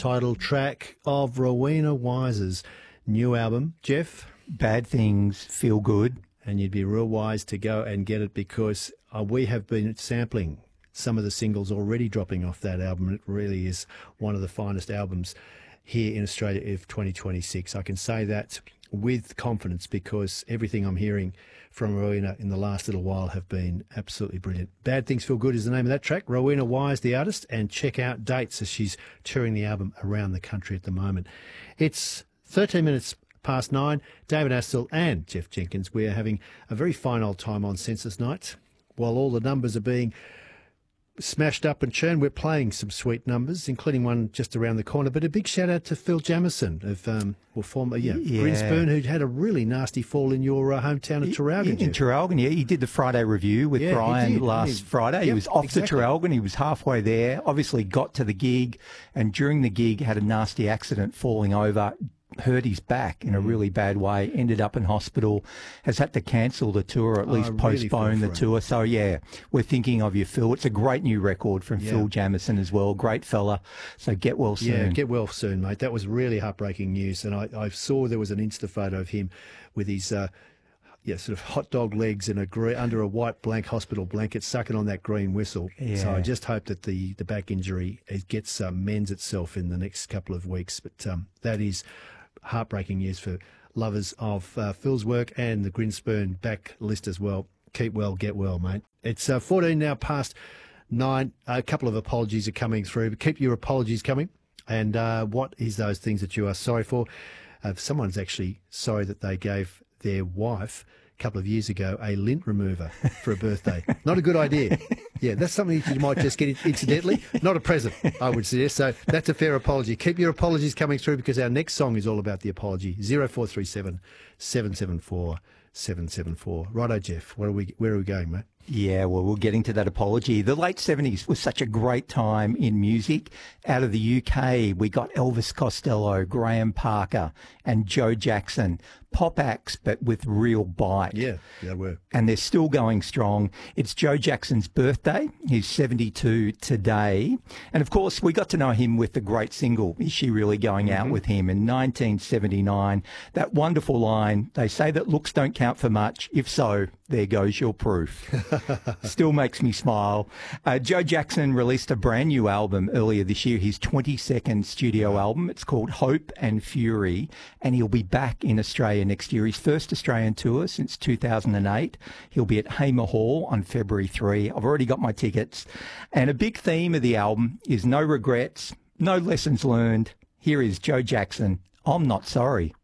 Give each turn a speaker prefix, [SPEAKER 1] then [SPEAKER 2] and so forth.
[SPEAKER 1] title track of Rowena Wise's new album. Jeff?
[SPEAKER 2] Bad Things Feel Good.
[SPEAKER 1] And you'd be real wise to go and get it because we have been sampling some of the singles already dropping off that album. It really is one of the finest albums here in Australia of 2026. I can say that with confidence because everything I'm hearing from Rowena in the last little while have been absolutely brilliant. Bad Things Feel Good is the name of that track. Rowena Wise, the artist, and check out dates as she's touring the album around the country at the moment. It's 13 minutes past 9. David Astle and Jeff Jenkins. We're having a very fine old time on Census Night. While all the numbers are being smashed up and churned, we're playing some sweet numbers, including one just around the corner. But a big shout out to Phil Jamieson of former Grinspoon, who'd had a really nasty fall in your hometown of Traralgon.
[SPEAKER 2] In Traralgon, yeah. He did the Friday review with Brian last Friday. Yep, he was off to Traralgon. He was halfway there, obviously got to the gig, and during the gig had a nasty accident falling over, hurt his back in a really bad way, ended up in hospital, has had to cancel the tour, or at least postpone the tour. So, yeah, we're thinking of you, Phil. It's a great new record from Phil Jamieson as well. Great fella. So get well soon.
[SPEAKER 1] Yeah, get well soon, mate. That was really heartbreaking news. And I saw there was an Insta photo of him with his sort of hot dog legs and under a white blank hospital blanket, sucking on that green whistle. Yeah. So I just hope that the back injury mends itself in the next couple of weeks. But that is heartbreaking news for lovers of Phil's work and the Grinspoon back list as well. Keep well, get well, mate. It's 14 now past 9. A couple of apologies are coming through, but keep your apologies coming. And what is those things that you are sorry for? Someone's actually sorry that they gave their wife a couple of years ago a lint remover for a birthday. Not a good idea. Yeah, that's something that you might just get incidentally. Not a present, I would suggest. So that's a fair apology. Keep your apologies coming through because our next song is all about the apology. 0437 774 774. Righto, Jeff. Where are we going, mate?
[SPEAKER 2] Yeah, well, we're getting to that apology. The late 70s was such a great time in music. Out of the UK, we got Elvis Costello, Graham Parker, and Joe Jackson. Pop acts, but with real bite.
[SPEAKER 1] Yeah, they were.
[SPEAKER 2] And they're still going strong. It's Joe Jackson's birthday. He's 72 today. And, of course, we got to know him with the great single, Is She Really Going Out With Him, in 1979. That wonderful line, they say that looks don't count for much. If so, there goes your proof. Still makes me smile. Joe Jackson released a brand new album earlier this year, his 22nd studio album. It's called Hope and Fury, and he'll be back in Australia next year. His first Australian tour since 2008. He'll be at Hamer Hall on February 3. I've already got my tickets. And a big theme of the album is no regrets, no lessons learned. Here is Joe Jackson, I'm Not Sorry.